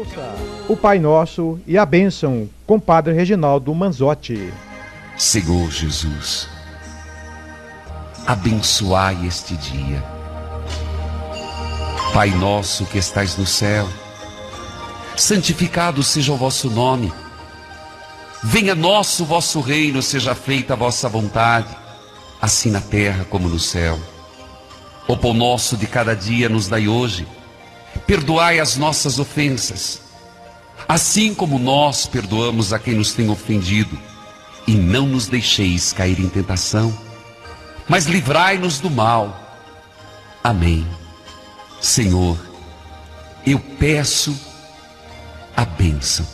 Ouça o Pai Nosso e a bênção com Padre Reginaldo Manzotti. Senhor Jesus, abençoai este dia. Pai nosso que estais no céu, santificado seja o vosso nome. Venha nosso vosso reino, seja feita a vossa vontade, assim na terra como no céu. O pão nosso de cada dia nos dai hoje. Perdoai as nossas ofensas, assim como nós perdoamos a quem nos tem ofendido. E não nos deixeis cair em tentação, mas livrai-nos do mal. Amém. Senhor, eu peço a bênção.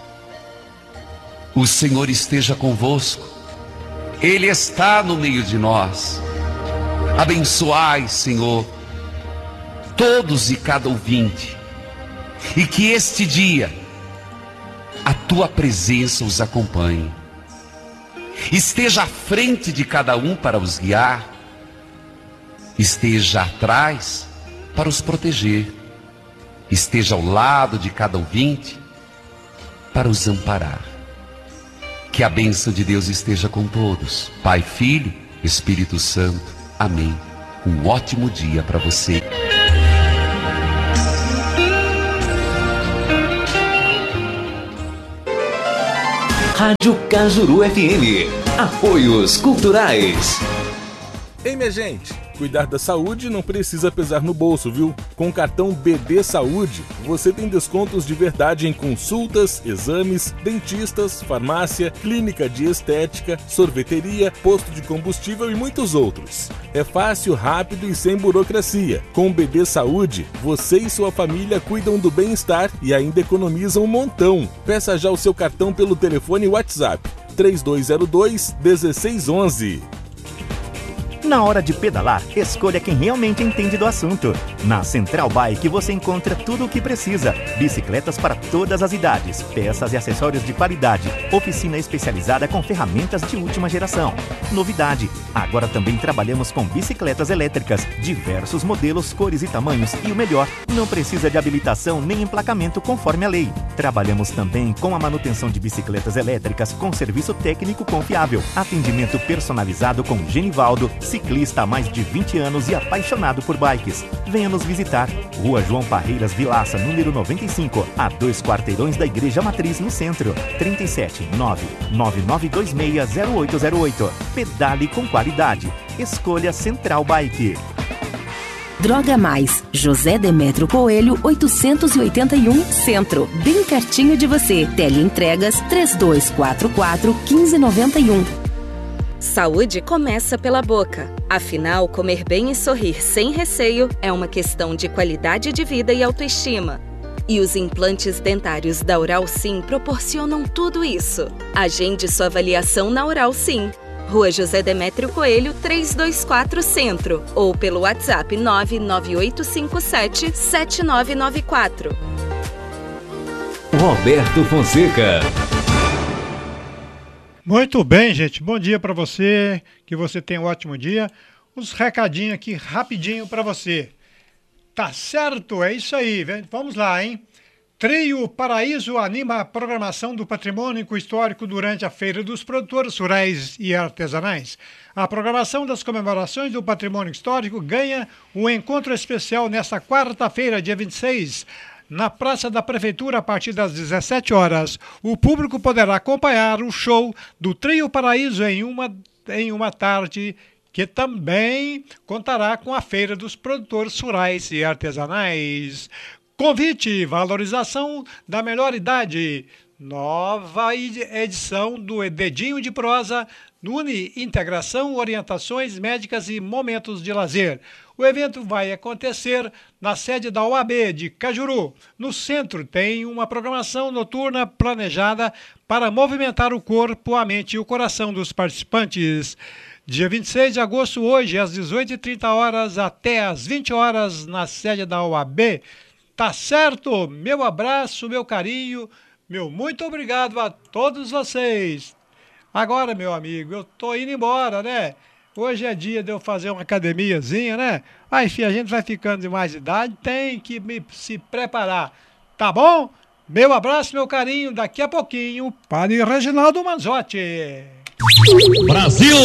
O Senhor esteja convosco. Ele está no meio de nós. Abençoai, Senhor, todos e cada ouvinte, e que este dia a tua presença os acompanhe. Esteja à frente de cada um para os guiar, esteja atrás para os proteger, esteja ao lado de cada ouvinte para os amparar. Que a bênção de Deus esteja com todos, Pai, Filho, Espírito Santo. Amém. Um ótimo dia para você. Rádio Cajuru FM. Apoios culturais. Ei, minha gente, cuidar da saúde não precisa pesar no bolso, viu? Com o cartão BD Saúde, você tem descontos de verdade em consultas, exames, dentistas, farmácia, clínica de estética, sorveteria, posto de combustível e muitos outros. É fácil, rápido e sem burocracia. Com o BD Saúde, você e sua família cuidam do bem-estar e ainda economizam um montão. Peça já o seu cartão pelo telefone WhatsApp 3202-1611. Na hora de pedalar, escolha quem realmente entende do assunto. Na Central Bike você encontra tudo o que precisa. Bicicletas para todas as idades, peças e acessórios de qualidade, oficina especializada com ferramentas de última geração. Novidade, agora também trabalhamos com bicicletas elétricas, diversos modelos, cores e tamanhos e o melhor, não precisa de habilitação nem emplacamento conforme a lei. Trabalhamos também com a manutenção de bicicletas elétricas com serviço técnico confiável, atendimento personalizado com Genivaldo, ciclista há mais de 20 anos e apaixonado por bikes. Venha nos visitar. Rua João Parreiras Vilaça, número 95, a 2 quarteirões da Igreja Matriz, no centro. 379-9926-0808. Pedale com qualidade. Escolha Central Bike. Droga Mais, José Demétrio Coelho, 881, Centro. Bem pertinho de você. Teleentregas 3244-1591. Saúde começa pela boca. Afinal, comer bem e sorrir sem receio é uma questão de qualidade de vida e autoestima. E os implantes dentários da Oral Sim proporcionam tudo isso. Agende sua avaliação na Oral Sim. Rua José Demétrio Coelho, 324 Centro. Ou pelo WhatsApp 99857-7994. Roberto Fonseca. Muito bem, gente. Bom dia para você. Que você tenha um ótimo dia. Uns recadinhos aqui rapidinho para você. Tá certo? É isso aí. Vamos lá, hein? Trio Paraíso anima a programação do patrimônio histórico durante a Feira dos Produtores Rurais e Artesanais. A programação das comemorações do patrimônio histórico ganha um encontro especial nesta quarta-feira, dia 26, na Praça da Prefeitura, a partir das 17 horas. O público poderá acompanhar o show do Trio Paraíso em uma tarde que também contará com a Feira dos Produtores Rurais e Artesanais. Convite, valorização da melhor idade. Nova edição do Dedinho de Prosa une integração, orientações médicas e momentos de lazer. O evento vai acontecer na sede da OAB de Cajuru. No centro tem uma programação noturna planejada para movimentar o corpo, a mente e o coração dos participantes. Dia 26 de agosto, hoje, às 18h30 até às 20 horas, na sede da OAB. Tá certo? Meu abraço, meu carinho, meu muito obrigado a todos vocês. Agora, meu amigo, eu tô indo embora, né? Hoje é dia de eu fazer uma academiazinha, né? Aí, enfim, a gente vai ficando de mais idade, tem que se preparar, tá bom? Meu abraço, meu carinho, daqui a pouquinho, Padre Reginaldo Manzotti. Brasil!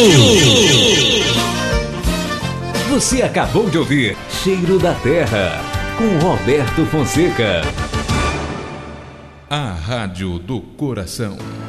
Você acabou de ouvir Cheiro da Terra, com Roberto Fonseca. A Rádio do Coração.